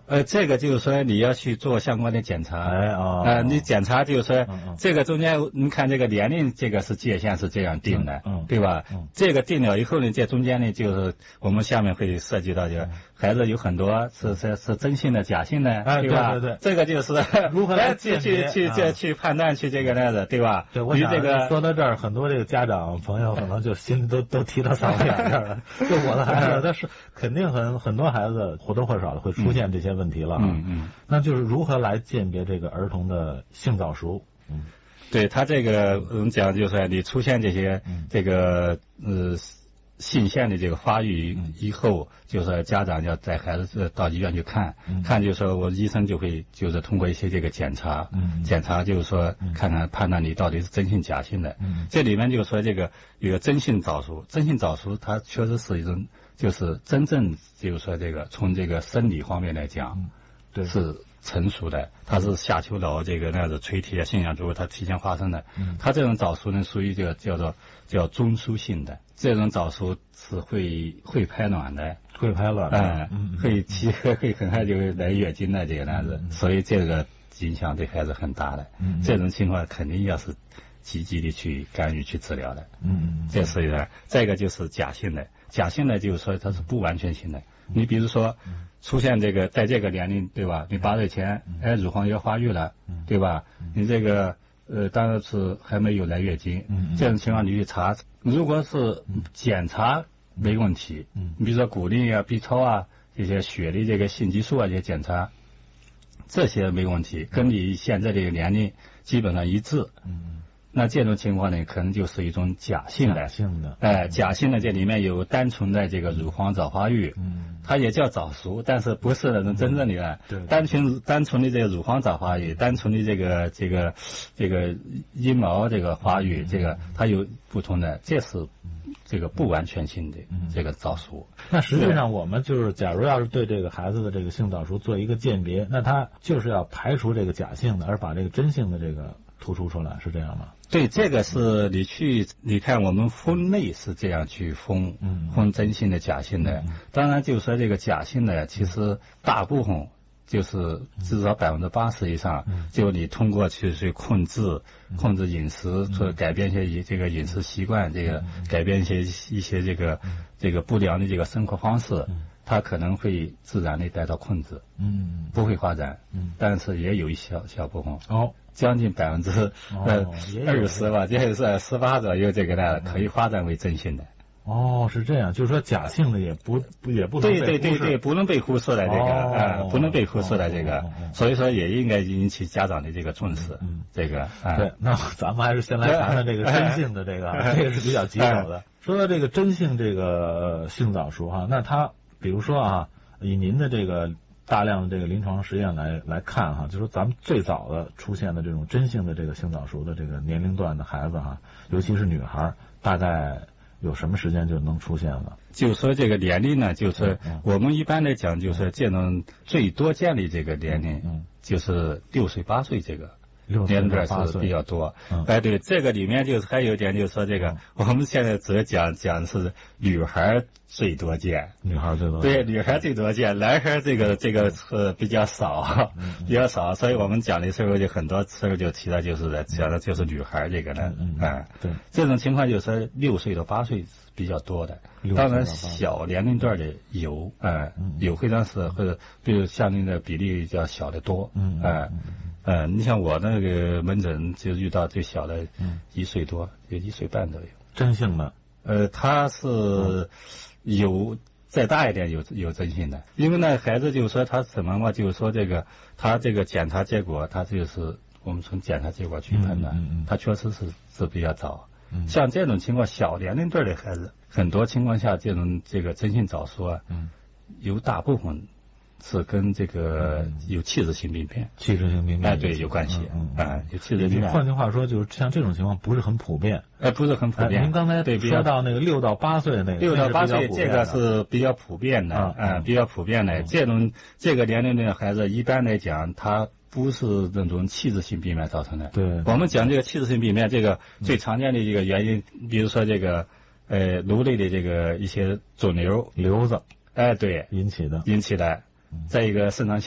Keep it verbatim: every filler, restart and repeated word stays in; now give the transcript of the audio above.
呃，这个就是说你要去做相关的检查， 哎哦， 呃，你检查就是说、 嗯嗯、 这个中间，你看这个年龄这个是界限是这样定的， 嗯，嗯对吧？ 嗯， 这个定了以后呢，这中间呢就是我们下面会涉及到，就是、嗯、孩子有很多是是是真性的、假性的， 哎、 对吧？ 对对对， 这个就是如何来去去去啊、 去去判断去这个那个，对吧？ 对，我想这个说到这儿，很多这个家长朋友可能就心里都都提到嗓子眼这儿了。就我的孩子，但是肯定很很多孩子或多或少的会出现这些问题了。 嗯嗯， 那就是如何来鉴别这个儿童的性早熟？嗯， 对他这个我们讲就是你出现这些、嗯、这个呃。性腺的这个发育以后，嗯、就是说家长要带孩子到医院去看，嗯、看就是说我医生就会就是通过一些这个检查，嗯、检查就是说看看判断你到底是真性假性的。嗯、这里面就是说这个有个真性早熟，真性早熟它确实是一种就是真正就是说这个从这个生理方面来讲，嗯、对是成熟的，它是下丘脑这个那样子垂体性养族它提前发生的。嗯、它这种早熟呢属于这个叫做叫中枢性的。这种早熟是会会排卵的， 会排卵， 嗯，嗯会其会很快就来月经的这个样子，嗯、所以这个影响对孩子很大的。嗯，这种情况肯定要是积极的去干预去治疗的。嗯，这是一个。再一个就是假性的，假性的就是说它是不完全性的。嗯、你比如说出现这个在这个年龄，对吧？你八岁前，哎，乳房要发育了，嗯、对吧？嗯、你这个。呃，当然是还没有来月经，嗯，这种情况你去查，如果是检查没问题，嗯，你比如说骨龄啊、B 超啊这些血的这个性激素啊这些检查，这些没问题，跟你现在这个年龄基本上一致，嗯。那这种情况呢，可能就是一种假性的， 假性的， 哎、呃，假性的这里面有单纯的这个乳房早发育，嗯，它也叫早熟，但是不是那种真正的，嗯、对，单纯单纯的这个乳房早发育，单纯的这个这个这个阴毛这个发育，嗯、这个它有不同的，这是这个不完全性的这个早熟。 嗯、那实际上我们就是，假如要是对这个孩子的这个性早熟做一个鉴别，那他就是要排除这个假性的，而把这个真性的这个突出出来，是这样吗？ 对，这个是你去，你看我们分类是这样去分，嗯，分真性的、假性的。嗯、当然，就是说这个假性的，其实大部分就是至少百分之八十以上，嗯、就你通过去去控制、嗯、控制饮食，或改变一些这个饮食习惯，这个改变一些一些这个这个不良的这个生活方式。嗯它可能会自然的得到控制，嗯，不会发展，嗯，但是也有一小小部分，哦，将近百分之呃二十吧，这是十八左右这个呢，可以发展为真性的。 哦，是这样，就是说假性的也不也不能被忽视， 对对对对，不能被忽视的这个，啊、哦呃，不能被忽视的这个，哦哦、所以说也应该引起家长的这个重视，嗯，这个，啊、 对，那咱们还是先来谈谈这个真性的这个，哎、这个是比较棘手的。哎、说到这个真性这个性早熟哈，那它。比如说啊，以您的这个大量的这个临床实验来来看哈，就说咱们最早的出现的这种真性的这个性早熟的这个年龄段的孩子哈，尤其是女孩，大概有什么时间就能出现了？ 就说这个年龄呢，就是我们一般来讲，就是这种最多见的这个年龄，嗯，就是六岁八岁这个。年龄段是比较多，嗯、哎，对，这个里面就是还有一点，就是说这个、嗯、我们现在只讲讲是女孩最多见， 女孩最多， 对，女孩最多见，男孩这个这个是比较少，嗯、比较少，所以我们讲的时候就很多时候就提到就是讲的就是女孩这个呢，嗯嗯，啊，对，这种情况就是说六岁到八岁比较多的，当然小年龄段的有，啊、嗯，有非常是或者比如相应的比例较小的多，嗯啊。呃，你像我那个门诊就遇到最小的，嗯，一岁多，有一岁半都有。 真性的？ 呃，他是有再大一点有有真性的，因为那孩子就是说他什么嘛，就是说这个他这个检查结果，他就是我们从检查结果去判断，嗯嗯嗯、他确实是是比较早。嗯、像这种情况，小年龄段的孩子，很多情况下这种这个真性早熟啊，嗯，有大部分。是跟这个有器质性病变， 器质性病变， 哎，对，有关系，嗯，啊，有器质病变。 换句话说，就是像这种情况不是很普遍， 哎，不是很普遍。 您刚才说到那个六到八岁那个， 六到八岁这个是比较普遍的，啊，比较普遍的。这种这个年龄的孩子，一般来讲，他不是那种器质性病变造成的。 对， 我们讲这个器质性病变，这个最常见的这个原因，比如说这个呃颅内的这个一些肿瘤、 瘤子， 哎，对， 引起的， 引起的。再一个肾上腺